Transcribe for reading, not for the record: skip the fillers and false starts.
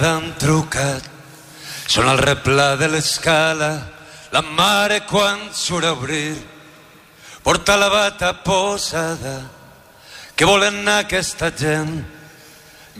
han trucat, són al replà de l'escala, la mare quan surt a obrir, porta la bata posada, que volen anar aquesta gent